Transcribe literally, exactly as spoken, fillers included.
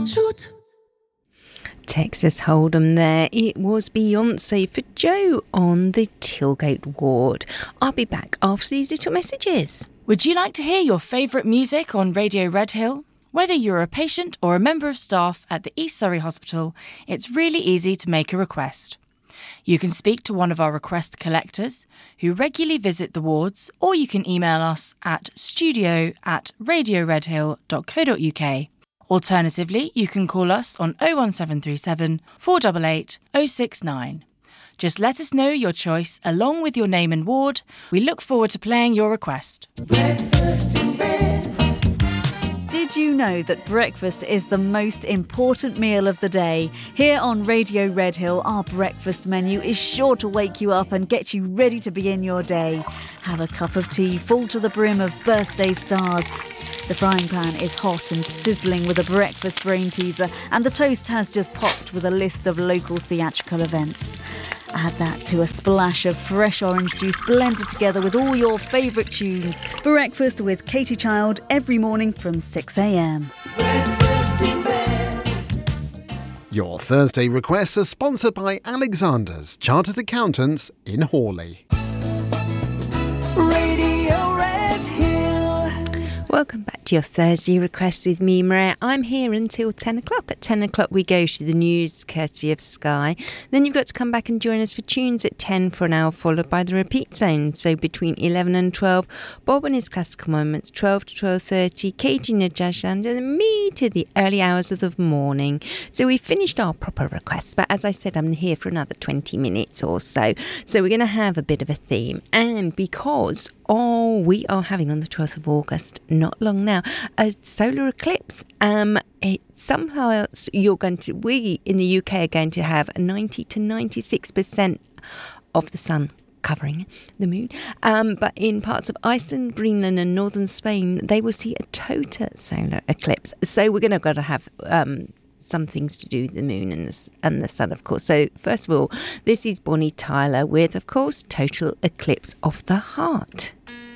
Shoot. Texas Hold'em there. It was Beyonce for Joe on the Tilgate ward. I'll be back after these little messages. Would you like to hear your favourite music on Radio Red Hill? Whether you're a patient or a member of staff at the East Surrey Hospital, it's really easy to make a request. You can speak to one of our request collectors who regularly visit the wards, or you can email us at studio at radioredhill.co.uk. Alternatively, you can call us on oh one seven three seven, four eight eight, oh six nine. Just let us know your choice along with your name and ward. We look forward to playing your request. Breakfast in bed. Did you know that breakfast is the most important meal of the day? Here on Radio Red Hill, our breakfast menu is sure to wake you up and get you ready to begin your day. Have a cup of tea full to the brim of birthday stars. The frying pan is hot and sizzling with a breakfast brain teaser, and the toast has just popped with a list of local theatrical events. Add that to a splash of fresh orange juice blended together with all your favourite tunes. Breakfast with Katie Child every morning from six a.m. Breakfast in bed. Your Thursday requests are sponsored by Alexander's Chartered Accountants in Hawley. Radio Red Hill. Welcome back to your Thursday request with me, Maria. I'm here until ten o'clock. At ten o'clock we go to the news, courtesy of Sky. Then you've got to come back and join us for tunes at ten for an hour, followed by the repeat zone. So between eleven and twelve, Bob and his classical moments, twelve to twelve thirty, Katie and Jashland, and me to the early hours of the morning. So we finished our proper requests, but as I said, I'm here for another twenty minutes or so. So we're going to have a bit of a theme. And because Oh, we are having on the twelfth of August, not long now, a solar eclipse. Um, it, somehow else you're going to, we in the U K are going to have ninety to ninety-six percent of the sun covering the moon. Um, but in parts of Iceland, Greenland and northern Spain, they will see a total solar eclipse. So we're going to got to have um, some things to do with the moon and the, and the sun, of course. So first of all, this is Bonnie Tyler with, of course, Total Eclipse of the Heart.